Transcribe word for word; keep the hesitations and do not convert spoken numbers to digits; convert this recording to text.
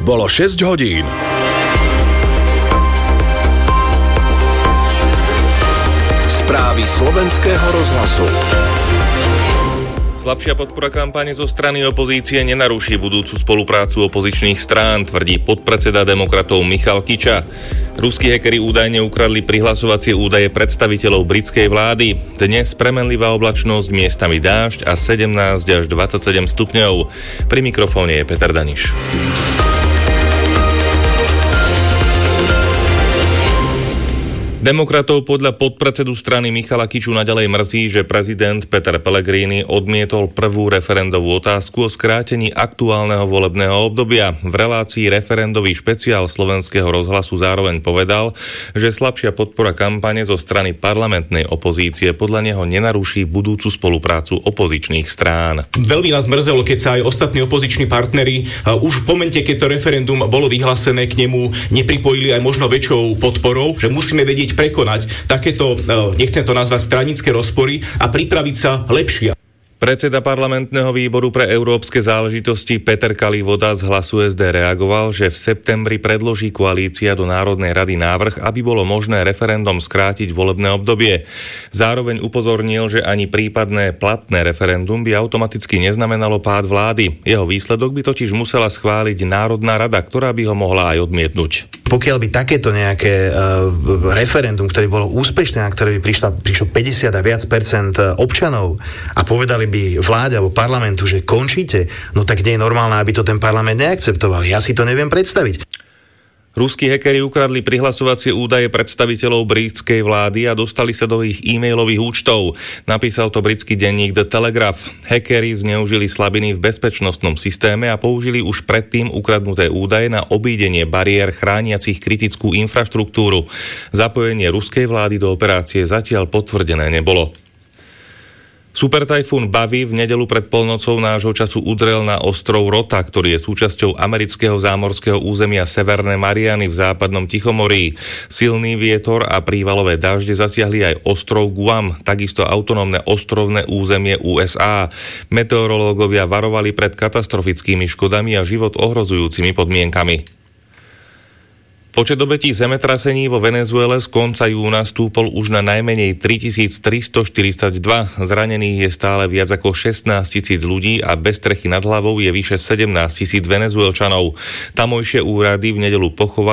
Bolo šesť hodín. Správy slovenského rozhlasu. Slabšia podpora kampane zo strany opozície nenaruší budúcu spoluprácu opozičných strán, tvrdí podpredseda demokratov Michal Kiča. Ruskí hackeri údajne ukradli prihlasovacie údaje predstaviteľov britskej vlády. Dnes premenlivá oblačnosť, miestami dážď a sedemnásť až dvadsaťsedem stupňov. Pri mikrofóne je Peter Daniš. Demokratov podľa podpredsedu strany Michala Kiču naďalej mrzí, že prezident Peter Pellegrini odmietol prvú referendovú otázku o skrátení aktuálneho volebného obdobia. V relácii referendový špeciál slovenského rozhlasu zároveň povedal, že slabšia podpora kampane zo strany parlamentnej opozície podľa neho nenaruší budúcu spoluprácu opozičných strán. Veľmi nás mrzelo, keď sa aj ostatní opoziční partneri uh, už v momente, keď to referendum bolo vyhlásené, k nemu nepripojili aj možno väčšou podporou, že musíme vedieť prekonať takéto, nechcem to nazvať, stranické rozpory a pripraviť sa lepšie. Predseda parlamentného výboru pre európske záležitosti Peter Kalivoda z Hlasu es dé reagoval, že v septembri predloží koalícia do Národnej rady návrh, aby bolo možné referendum skrátiť volebné obdobie. Zároveň upozornil, že ani prípadné platné referendum by automaticky neznamenalo pád vlády. Jeho výsledok by totiž musela schváliť Národná rada, ktorá by ho mohla aj odmietnúť. Pokiaľ by takéto nejaké uh, referendum, ktoré bolo úspešné, na ktoré by prišla, prišlo päťdesiat a viac percent občanov a povedali by vláde alebo parlamentu, že končíte, no tak nie je normálne, aby to ten parlament neakceptoval. Ja si to neviem predstaviť. Ruskí hackeri ukradli prihlasovacie údaje predstaviteľov britskej vlády a dostali sa do ich e-mailových účtov. Napísal to britský denník The Telegraph. Hackeri zneužili slabiny v bezpečnostnom systéme a použili už predtým ukradnuté údaje na obídenie bariér chrániacich kritickú infraštruktúru. Zapojenie ruskej vlády do operácie zatiaľ potvrdené nebolo. Supertajfún Bavy v nedeľu pred polnocou nášho času udrel na ostrov Rota, ktorý je súčasťou amerického zámorského územia Severné Mariany v západnom Tichomorí. Silný vietor a prívalové dažde zasiahli aj ostrov Guam, takisto autonómne ostrovné územie ú es á. Meteorológovia varovali pred katastrofickými škodami a život ohrozujúcimi podmienkami. Počet obetí zemetrasení vo Venezuele z konca júna stúpol už na najmenej tritisíctristoštyridsaťdva. Zranených je stále viac ako šestnásť tisíc ľudí a bez strechy nad hlavou je vyše sedemnásť tisíc Venezuelčanov. Tamojšie úrady v nedeľu pochovali